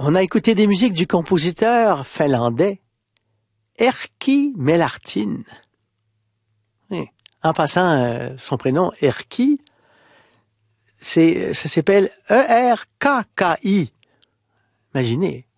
On a écouté des musiques du compositeur finlandais Erkki Melartin. Oui. En passant, son prénom Erkki, ça s'appelle E-R-K-K-I. Imaginez.